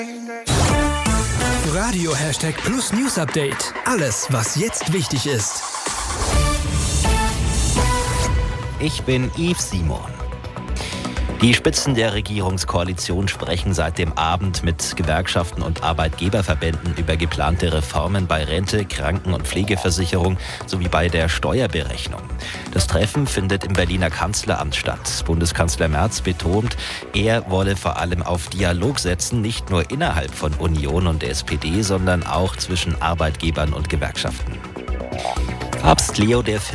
Radio #Plus News Update. Alles, was jetzt wichtig ist. Ich bin Yves Simon. Die Spitzen der Regierungskoalition sprechen seit dem Abend mit Gewerkschaften und Arbeitgeberverbänden über geplante Reformen bei Rente, Kranken- und Pflegeversicherung sowie bei der Steuerberechnung. Das Treffen findet im Berliner Kanzleramt statt. Bundeskanzler Merz betont, er wolle vor allem auf Dialog setzen, nicht nur innerhalb von Union und SPD, sondern auch zwischen Arbeitgebern und Gewerkschaften. Papst Leo XIV.